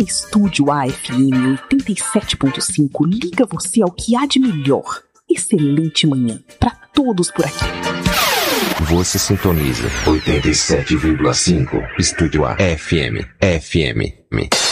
Estúdio AFM 87.5 liga você ao que há de melhor. Excelente manhã para todos por aqui. Você sintoniza 87,5 Estúdio AFM.